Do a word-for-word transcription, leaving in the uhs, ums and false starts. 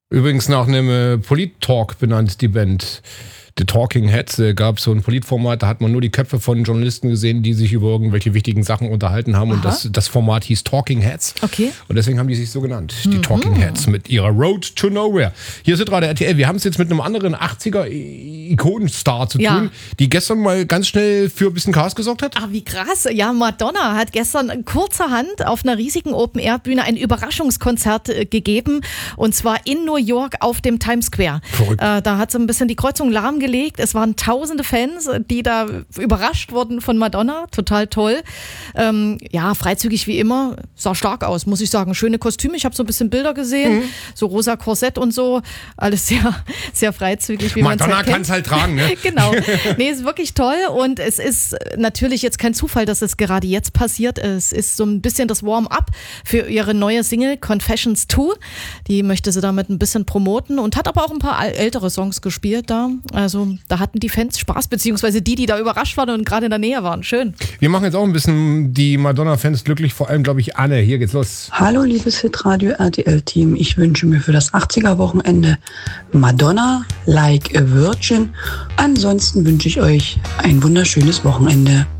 Übrigens nach einem äh, Polit-Talk benannt, die Band. The Talking Heads äh, gab so ein Politformat, da hat man nur die Köpfe von Journalisten gesehen, die sich über irgendwelche wichtigen Sachen unterhalten haben. Aha. Und das, das Format hieß Talking Heads. Okay. Und deswegen haben die sich so genannt, die mhm. Talking Heads mit ihrer Road to Nowhere. Hier ist gerade R T L. Wir haben es jetzt mit einem anderen achtziger-Ikonenstar zu tun, ja. die gestern mal ganz schnell für ein bisschen Chaos gesorgt hat. Ach, wie krass. Ja, Madonna hat gestern kurzerhand auf einer riesigen Open-Air-Bühne ein Überraschungskonzert äh, gegeben. Und zwar in New York auf dem Times Square. Verrückt. Äh, da hat sie ein bisschen die Kreuzung lahmgelegt. Es waren tausende Fans, die da überrascht wurden von Madonna. Total toll. Ähm, ja, freizügig wie immer. Sah stark aus, muss ich sagen. Schöne Kostüme. Ich habe so ein bisschen Bilder gesehen. Mhm. So rosa Korsett und so. Alles sehr, sehr freizügig, wie man es halt kennt. Madonna kann es halt tragen, ne? Genau. Nee, ist wirklich toll. Und es ist natürlich jetzt kein Zufall, dass es gerade jetzt passiert. Es ist so ein bisschen das Warm-up für ihre neue Single Confessions zwei. Die möchte sie damit ein bisschen promoten und hat aber auch ein paar ältere Songs gespielt da. Also da hatten die Fans Spaß, beziehungsweise die, die da überrascht waren und gerade in der Nähe waren. Schön. Wir machen jetzt auch ein bisschen die Madonna-Fans glücklich, vor allem, glaube ich, Anne. Hier geht's los. Hallo, liebes Hitradio R T L-Team. Ich wünsche mir für das achtziger-Wochenende Madonna, Like a Virgin. Ansonsten wünsche ich euch ein wunderschönes Wochenende.